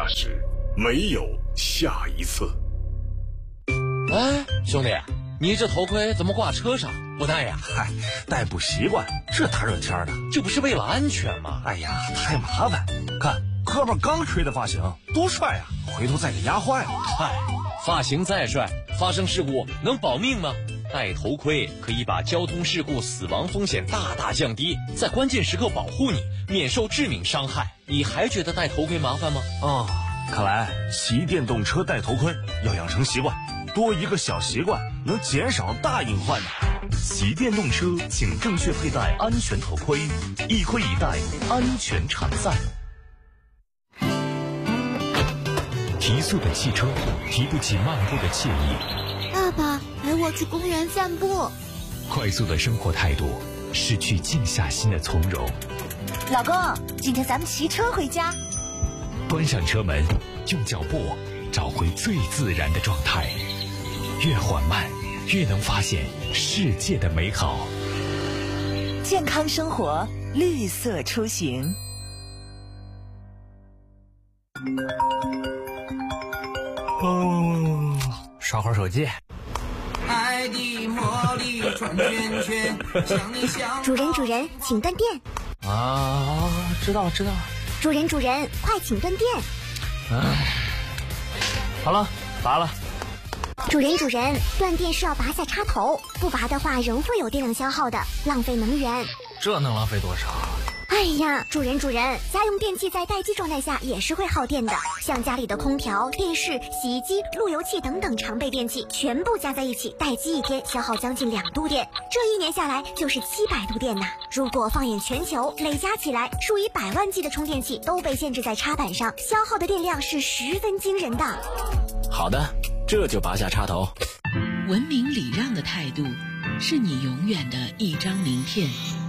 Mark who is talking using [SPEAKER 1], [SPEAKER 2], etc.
[SPEAKER 1] 驾驶，没有下一次。
[SPEAKER 2] 哎，兄弟，你这头盔怎么挂车上不戴呀？
[SPEAKER 3] 嗨，戴不习惯，这大热天的，
[SPEAKER 2] 这不是为了安全吗？
[SPEAKER 3] 哎呀，太麻烦。看哥们刚吹的发型多帅啊，回头再给压坏了。
[SPEAKER 2] 嗨，发型再帅，发生事故能保命吗？戴头盔可以把交通事故死亡风险大大降低，在关键时刻保护你，免受致命伤害。你还觉得戴头盔麻烦吗？
[SPEAKER 3] 看来骑电动车戴头盔要养成习惯，多一个小习惯能减少大隐患的。
[SPEAKER 4] 骑电动车请正确佩戴安全头盔，一盔一戴，安全常在。
[SPEAKER 5] 提速的汽车提不起漫步的惬意。
[SPEAKER 6] 爸爸，陪我去公园散步。
[SPEAKER 5] 快速的生活态度失去静下心的从容。
[SPEAKER 6] 老公，今天咱们骑车回家。
[SPEAKER 5] 关上车门，用脚步找回最自然的状态，越缓慢越能发现世界的美好。
[SPEAKER 7] 健康生活，绿色出行。
[SPEAKER 8] 刷会儿手机。
[SPEAKER 9] 爱的魔力转圈圈，想你想。
[SPEAKER 10] 主人，请断电。
[SPEAKER 8] 知道。
[SPEAKER 10] 主人，快请断电。
[SPEAKER 8] 好了，拔了。
[SPEAKER 10] 主人，断电是要拔下插头，不拔的话仍会有电量消耗的，浪费能源。
[SPEAKER 8] 这能浪费多少？
[SPEAKER 10] 哎呀，主人，家用电器在待机状态下也是会耗电的，像家里的空调、电视、洗衣机、路由器等等常备电器，全部加在一起，待机一天消耗将近2度电，这1年下来就是700度电呐。如果放眼全球，累加起来，数以百万计的充电器都被限制在插板上，消耗的电量是十分惊人的。
[SPEAKER 11] 好的，这就拔下插头。
[SPEAKER 12] 文明礼让的态度，是你永远的一张名片。